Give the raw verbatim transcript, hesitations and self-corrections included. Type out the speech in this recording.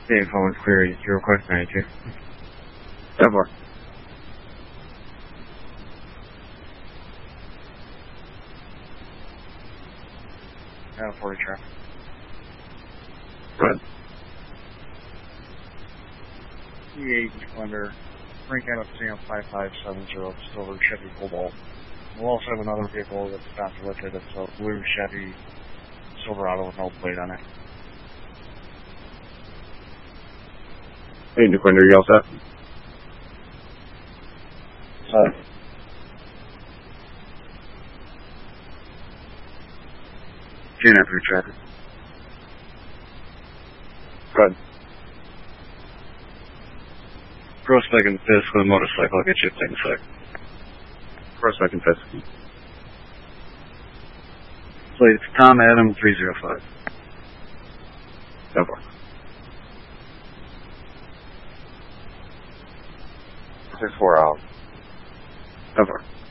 Dave, phone clear. Your request ninety-two. ten four. Uh, forty traffic. Go ahead. E eight Splendor. Frank out of Sam five five seven zero, silver Chevy Cobalt. We'll also have another vehicle that's stopped listed. It's a blue Chevy Silverado with no plate on it. Hey, Dequinder, you all set? Uh, Ten after traffic. Go ahead. Prospect and Fisk with a motorcycle. I'll get you a thing sec. Prospect and Fisk. Plate, it's Tom Adam three zero five. ten four. six four out. ten four.